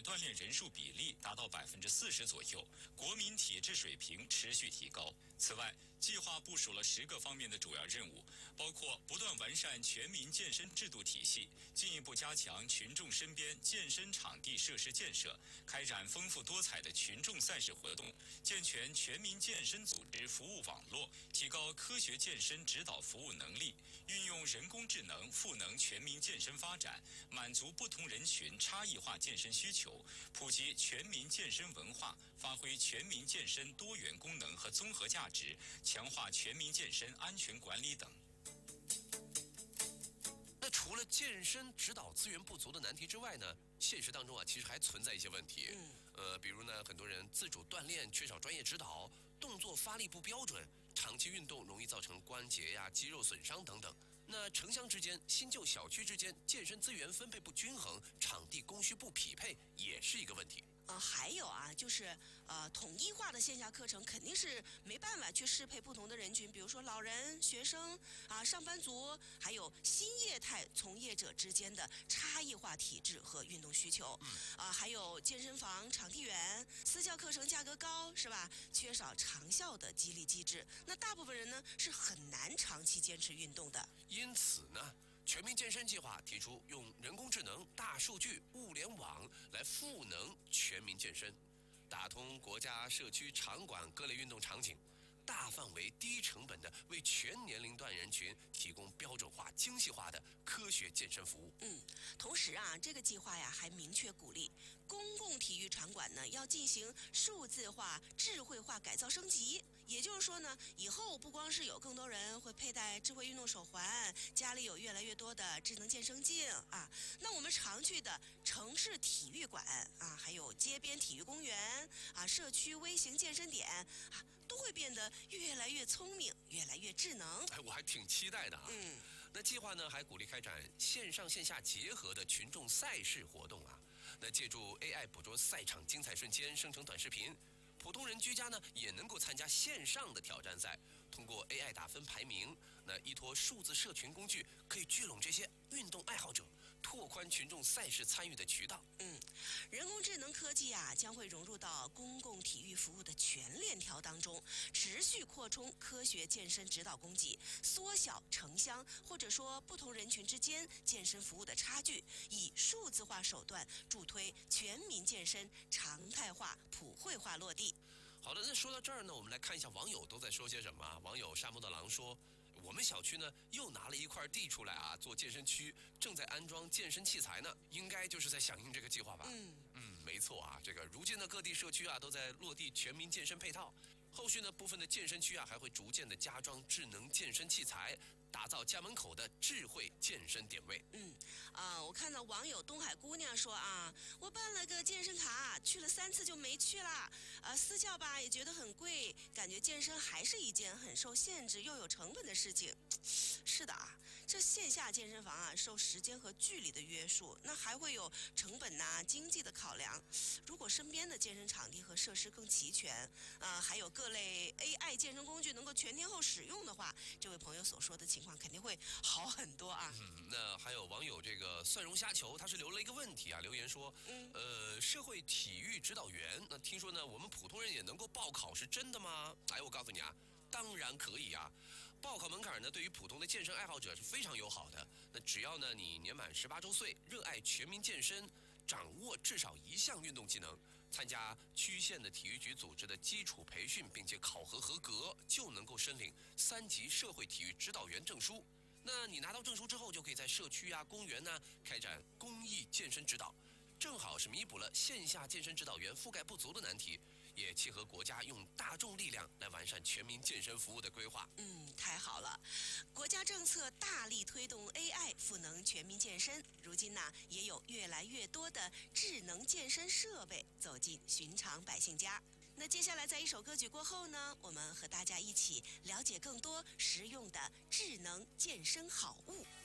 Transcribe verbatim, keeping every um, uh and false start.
锻炼人数比例达到百分之四十左右，国民体质水平持续提高。此外，计划部署了十个方面的主要任务，包括不断完善全民健身制度体系，进一步加强群众身边健身场地设施建设，开展丰富多彩的群众赛事活动，健全全民健身组织服务网络，提高科学健身指导服务能力，运用人工智能赋能全民健身发展，满足不同人群差异化健身需求，普及全民健身文化，发挥全民健身多元功能和综合价值，强化全民健身安全管理等。 那除了健身指导资源不足的难题之外呢，现实当中啊，其实还存在一些问题。嗯，呃，比如呢，很多人自主锻炼缺少专业指导，动作发力不标准，长期运动容易造成关节呀、肌肉损伤等等。那城乡之间、新旧小区之间健身资源分配不均衡，场地供需不匹配，也是一个问题。 呃，还有啊，就是呃，统一化的线下课程肯定是没办法去适配不同的人群，比如说老人、学生啊、上班族，还有新业态从业者之间的差异化体质和运动需求。啊，还有健身房场地远，私教课程价格高，是吧？缺少长效的激励机制，那大部分人呢是很难长期坚持运动的。 因此呢，全民健身计划提出用人工智能、大数据、物联网来赋能全民健身，打通国家、社区、场馆各类运动场景，大范围、低成本的为全年龄段人群提供标准化、精细化的科学健身服务。 嗯，同时啊，这个计划呀还明确鼓励公共体育场馆呢要进行数字化、智慧化改造升级。也就是说呢，以后不光是有更多人会佩戴智慧运动手环，家里有越来越多的智能健身镜啊，那我们常去的城市体育馆啊，还有街边体育公园啊，社区微型健身点啊，都会变得越来越聪明，越来越智能。 哎，我还挺期待的啊。 嗯， 那计划呢还鼓励开展线上线下结合的群众赛事活动啊。那借助 A I 捕捉赛场精彩瞬间，生成短视频。普通人居家呢也能够参加线上的挑战赛，通过 A I 打分排名，那依托数字社群工具，可以聚拢这些运动爱好者，拓宽群众赛事参与的渠道。 嗯，人工智能科技啊将会融入到公共体育服务的全链条当中，持续扩充科学健身指导供给，缩小城乡或者说不同人群之间健身服务的差距，以数字化手段助推全民健身常态化、普惠化落地。 好的，那说到这儿呢，我们来看一下网友都在说些什么啊。网友沙漠的狼说，我们小区呢又拿了一块地出来啊，做健身区，正在安装健身器材呢，应该就是在响应这个计划吧。 嗯嗯，没错啊，这个如今的各地社区啊都在落地全民健身配套，后续呢部分的健身区啊还会逐渐的加装智能健身器材，打造家门口的智慧健身点位。 嗯，啊，我看到网友东海姑娘说啊，我办了个健身卡，去了三次就没去了。啊，私教吧也觉得很贵，感觉健身还是一件很受限制又有成本的事情。是的啊，这线下健身房啊受时间和距离的约束，那还会有成本呐、啊、经济的考量。如果身边的健身场地和设施更齐全，啊，还有各类 A I 健身工具能够全天候使用的话，这位朋友所说的情况肯定会好很多啊。 嗯，那还有网友这个蒜蓉虾球，他是留了一个问题啊，留言说， 嗯， 呃，社会体育指导员，那听说呢，我们普通人也能够报考，是真的吗？哎，我告诉你啊，当然可以啊。报考门槛呢，对于普通的健身爱好者是非常友好的。那只要呢你年满十八周岁，热爱全民健身，掌握至少一项运动技能，参加区县的体育局组织的基础培训，并且考核合格，就能够申领三级社会体育指导员证书。那你拿到证书之后，就可以在社区啊、公园呢开展公益健身指导，正好是弥补了线下健身指导员覆盖不足的难题，也契合国家用大众力量来完善全民健身服务的规划。 嗯，太好了，国家政策大力推动 A I 赋能全民健身，如今呢也有越来越多的智能健身设备走进寻常百姓家。那接下来在一首歌曲过后呢，我们和大家一起了解更多实用的智能健身好物。